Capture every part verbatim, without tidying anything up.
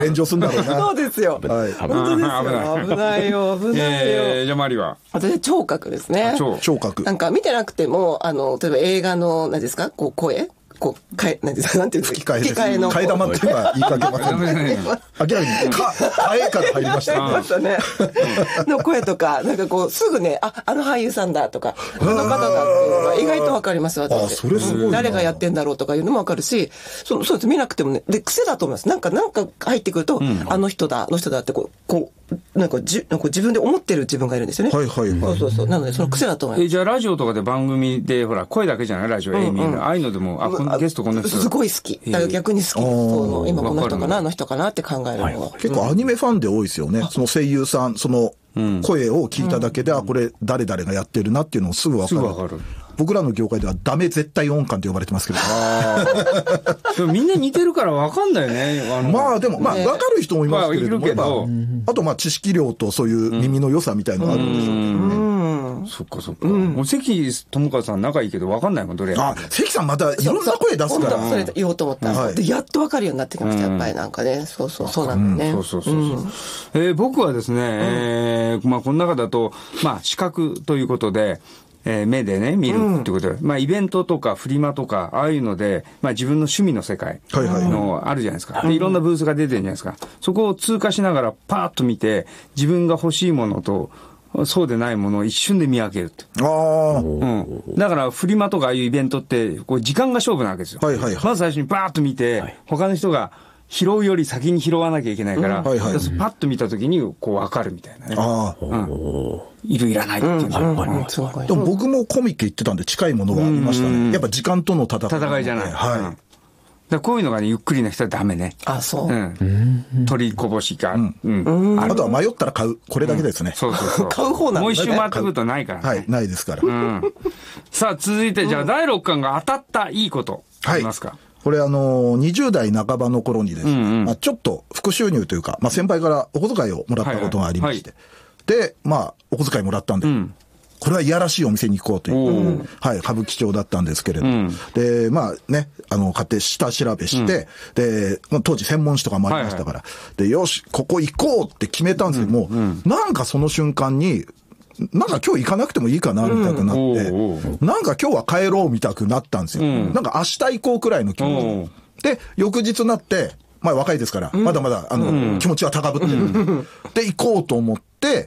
炎上するんだろうな。 そうですよ。はい。本当ですよ。危ないよ、危ないよ。 えー、じゃあマリは私、聴覚ですね。 聴覚。 なんか見てなくても、あの、例えば映画の、何ですか、こう、声こう、かえ、なんですか、なんていうんですか。 吹き替えです。吹き替えの。替え玉っていうのは言いかけませんね。明らかに、か、替えから入りましたね。 入りましたね。の声とか、なんかこう、すぐね、あ、あの俳優さんだとか、あの方だっていうのは意外とわかります、私。 あ、それすごいな。 誰がやってんだろうとかいうのもわかるし、そそうです、見なくてもね、で、癖だと思います。なんか、なんか入ってくると、うん、あの人だ、あの人だってこう、こう、なんかじなんか自分で思ってる自分がいるんですよね。 はいはいはい。 そうそうそう。なので、その癖だと思います。 え、じゃあラジオとかで番組で、ほら、声だけじゃないラジオ、うんうん、エイミーの。ああいうのでも、あ、このゲストこの人。 すごい好き。だから逆に好き。そう今この人かな、あの人かなって考えるのが。 結構アニメファンで多いですよね。その声優さん、その声を聞いただけで、あ、これ誰々がやってるなっていうのをすぐわかる。すぐわかる。僕らの業界ではダメ絶対音感って呼ばれてますけど。あでもみんな似てるから分かんないよね。 あまあでも、まあ分かる人もいますけれども、 まあ、いるけどあとまあ知識量とそういう耳の良さみたいなのがあるんでしょうけどね。 うん、そっかそっか。うん、もう関智和さん仲いいけど分かんないもん、どれ。 あ、関さんまたいろんな声出すから。 それ言おうと思った、うん。で、やっと分かるようになってきました、やっぱりなんかね。そうそう、そうなんだよね。 そうそうそうそう。うん、えー、僕はですね、えー、まあこの中だと、まあ視覚ということで、えー、目でね、見るってことで、うん、まあイベントとかフリマとか、ああいうので、まあ自分の趣味の世界のあるじゃないですか。はいはい、で、いろんなブースが出てるじゃないですか。そこを通過しながらパーッと見て、自分が欲しいものと、そうでないものを一瞬で見分けるって。ああ。うん。だからフリマとかああいうイベントって、こう時間が勝負なわけですよ。はいはいはい、まず最初にバーッと見て、はい、他の人が拾うより先に拾わなきゃいけないから、うんはいはい、パッと見たときにこう分かるみたいなね。ああ、うん。いるいらないっていうのが、うんはいはいはい。でも僕もコミック行ってたんで近いものがありましたね。やっぱ時間との戦い。 戦いじゃない。はい。うんだこういうのがね、ゆっくりな人はダメね。 あ、そう。 うん。取りこぼしが。うん。うん。 あとは迷ったら買う。これだけですね。 そうそうそう。 買う方なんだね。 もう一周回ってくるとないからね。 はい、ないですから。 うん。さあ、続いて、じゃあ、だいろっかんが当たったいいこと。ありますか？ これあの、にじゅう代半ばの頃にですね、まあちょっと副収入というか、まあ先輩からお小遣いをもらったことがありまして。で、まあ、お小遣いもらったんで。これはいやらしいお店に行こうという、はい、歌舞伎町だったんですけれど、うん、で、まあね、あの、買って下調べして、うん、で、まあ、当時専門誌とかもありましたから、はいはい、で、よし、ここ行こうって決めたんですけども、うんうん、なんかその瞬間に、なんか今日行かなくてもいいかな、みたいになって、うん、なんか今日は帰ろうみたくなったんですよ。うん、なんか明日行こうくらいの気持ち。で、翌日になって、まあ若いですから、まだまだ、あの、うん、気持ちは高ぶってる。で、行こうと思って、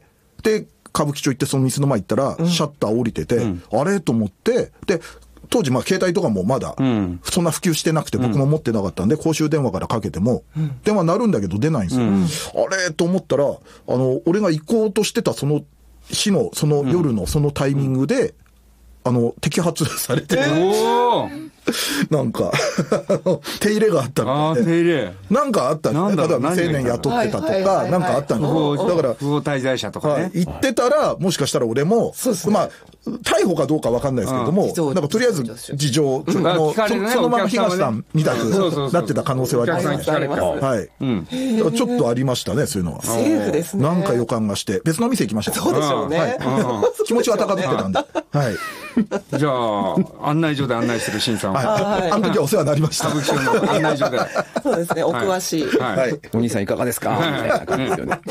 で、歌舞伎町行ってその店の前行ったら、シャッター降りてて、うん、あれと思って、で、当時まあ携帯とかもまだ、そんな普及してなくて僕も持ってなかったんで、公衆電話からかけても、電話鳴るんだけど出ないんですよ。うん、あれと思ったら、あの、俺が行こうとしてたその日の、その夜のそのタイミングで、あの、摘発されて、なんか、手入れがあったので。ああ、手入れ。 なんかあったんですね。ただ未成年雇ってたとか、なんかあったんですよ。だから、 不法滞在者とかね。 言ってたら、もしかしたら俺も、まあ、逮捕かどうかわかんないですけども、なんかとりあえず事情、そのまま東さんみたくなってた可能性はあります。はい。ちょっとありましたね、そういうのは。 セーフですね。 なんか予感がして、別の店行きました。 そうでしょうね。 気持ちは高ぶってたんで。はい。 じゃあ、案内所で案内するシンさんは。 はい。あの時はお世話になりました。 歌舞伎町の案内所で。 そうですね、お詳しい。 はい。お兄さんいかがですかみたいな感じですよね。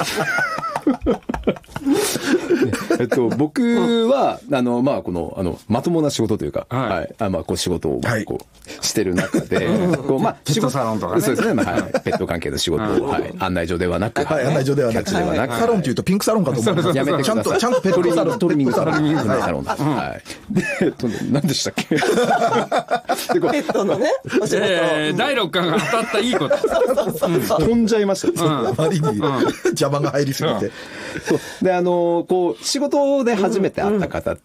えっと、僕は、あの、まあ、この、あの、まともな仕事というか、はい。はい、あまあ、こう、仕事を、こう、してる中で、こう、まあ、 仕事サロンとかね。 そうですね、まあ、はい。ペット関係の仕事を、はい。案内所ではなく、 はい、案内所ではなく、 キャッチではなく。 サロンって言うとピンクサロンかと思う。 やめてください。ちゃんと、ちゃんとペットサロン、トリミングサロン。トリミングサロン。はい。で、えっと、何でしたっけ？ ペットのね、お仕事。 だいろっかんが当たったいいこと。 飛んじゃいました。 あまりに邪魔が入りすぎて。 そう。で、あの、こう、仕事で初めて会った方って、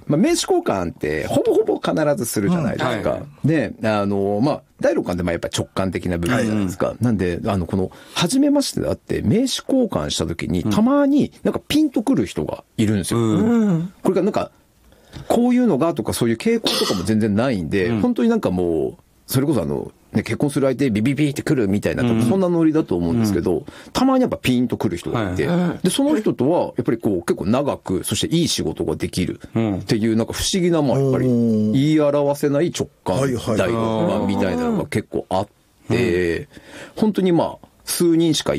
まあ、名刺交換ってほぼほぼ必ずするじゃないですか。で、あの、まあ、だいろっかんってまあやっぱ直感的な部分じゃないですか。なんで、あの、この、初めましてであって名刺交換した時に、たまになんかピンとくる人がいるんですよ。これがなんか、こういうのがとかそういう傾向とかも全然ないんで、本当になんかもう、それこそあの、ね、結婚する相手ビビビって来るみたいな、多分そんなノリだと思うんですけど、うん、たまにやっぱピンと来る人がいて、はい、で、その人とは、やっぱりこう、結構長く、そしていい仕事ができるっていう、なんか不思議な、まあ、やっぱり、言い表せない直感、大学みたいなのが結構あって、本当にまあ、 数人しか